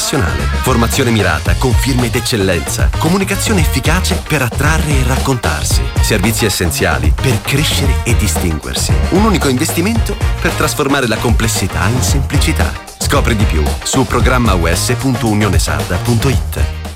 professionale, formazione mirata con firme d'eccellenza, comunicazione efficace per attrarre e raccontarsi, servizi essenziali per crescere e distinguersi. Un unico investimento per trasformare la complessità in semplicità. Scopri di più su programmaus.unionesarda.it.